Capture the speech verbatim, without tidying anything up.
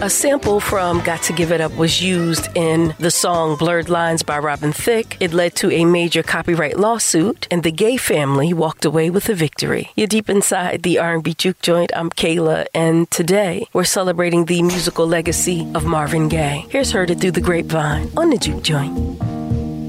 A sample from Got to Give It Up was used in the song Blurred Lines by Robin Thicke. It led to a major copyright lawsuit, and the Gaye family walked away with a victory. You're deep inside the R and B Juke Joint. I'm Kayla, and today we're celebrating the musical legacy of Marvin Gaye. Here's Heard It Through the Grapevine on the Juke Joint.